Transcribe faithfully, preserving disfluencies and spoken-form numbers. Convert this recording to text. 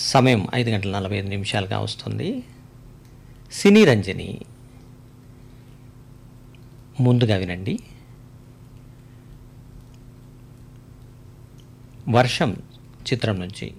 సమయం ఐదు గంటల నలభై ఐదు నిమిషాలుగా వస్తుంది. సినీ రంజని ముందుగా వినండి. వర్షం చిత్రం నుంచి